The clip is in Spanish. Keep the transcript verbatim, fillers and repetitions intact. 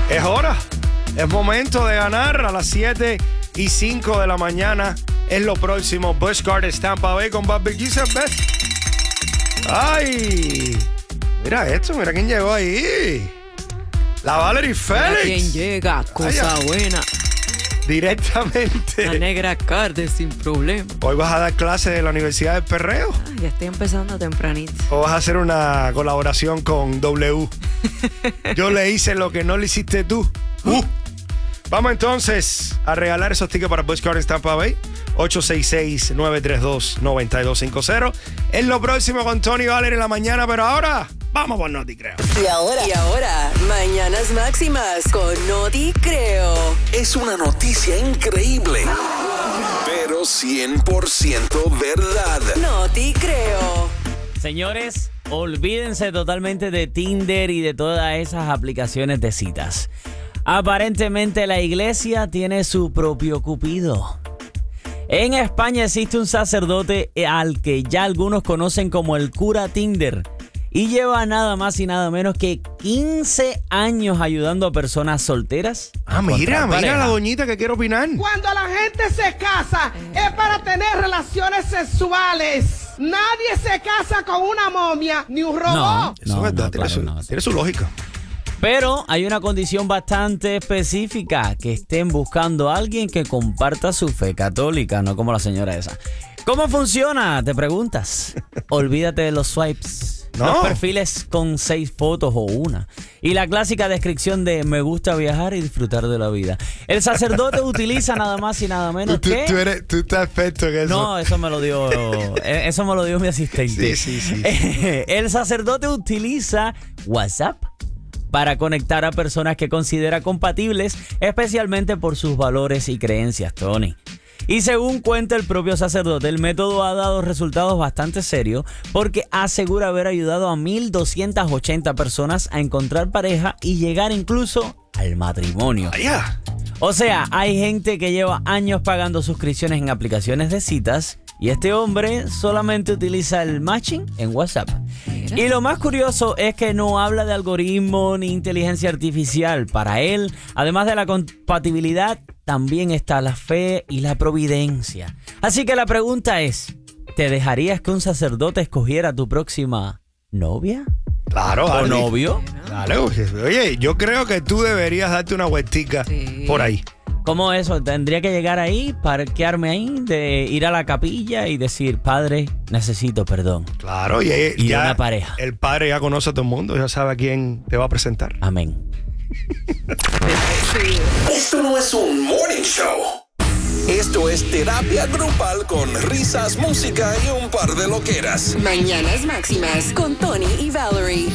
Es hora. Es momento de ganar a las siete y cinco de la mañana. Es lo próximo. Busch Gardens Tampa Bay con Bobby Giselle. ¡Ay! Mira esto, mira quién llegó ahí. La Valerie Félix. ¿Quién llega? Cosa Ay, buena. Directamente. La negra Carde sin problema. Hoy vas a dar clase de la Universidad del Perreo. Ah, ya estoy empezando tempranito. O vas a hacer una colaboración con W. Yo le hice lo que no le hiciste tú. Uh. Vamos entonces a regalar esos tickets para Busch Gardens Tampa Bay. ocho seis seis, nueve tres dos, nueve dos cinco cero. Es lo próximo con Tony y Valerie en la mañana, pero ahora vamos por Noti Creo. Y ahora, y ahora, Mañanas Máximas con Noti Creo. Es una noticia increíble, pero cien por ciento verdad. Noti Creo. Señores, olvídense totalmente de Tinder y de todas esas aplicaciones de citas. Aparentemente la iglesia tiene su propio cupido. En España existe un sacerdote al que ya algunos conocen como el cura Tinder y lleva nada más y nada menos que quince años ayudando a personas solteras. Ah, mira, mira la doñita que quiere opinar. Cuando la gente se casa es para tener relaciones sexuales. Nadie se casa con una momia ni un robot. No, Eso no, es verdad, no, tiene, claro, su, no. tiene su lógica. Pero hay una condición bastante específica, que estén buscando a alguien que comparta su fe católica, no como la señora esa. ¿Cómo funciona? Te preguntas. Olvídate de los swipes. No. Los perfiles con seis fotos o una. Y la clásica descripción de me gusta viajar y disfrutar de la vida. El sacerdote utiliza nada más y nada menos tú, que... Tú, eres, tú estás experto en eso. No, eso me lo dio... Eso me lo dio mi asistente. Sí, sí, sí. El sacerdote utiliza WhatsApp para conectar a personas que considera compatibles, especialmente por sus valores y creencias, Tony. Y según cuenta el propio sacerdote, el método ha dado resultados bastante serios porque asegura haber ayudado a mil doscientas ochenta personas a encontrar pareja y llegar incluso al matrimonio. Vaya. O sea, hay gente que lleva años pagando suscripciones en aplicaciones de citas y este hombre solamente utiliza el matching en WhatsApp. Mira. Y lo más curioso es que no habla de algoritmo ni inteligencia artificial. Para él, además de la compatibilidad, también está la fe y la providencia. Así que la pregunta es, ¿te dejarías que un sacerdote escogiera tu próxima novia? Claro, ¿O Ali. novio? Claro. Oye, yo creo que tú deberías darte una vueltica Sí. por ahí. ¿Cómo eso? Tendría que llegar ahí, parquearme ahí, de ir a la capilla y decir, Padre, necesito perdón. Claro, y, Y ya una pareja. El padre ya conoce a todo el mundo, ya sabe a quién te va a presentar. Amén. Esto no es un morning show. Esto es terapia grupal con risas, música y un par de loqueras. Mañanas Máximas con Tony y Valerie.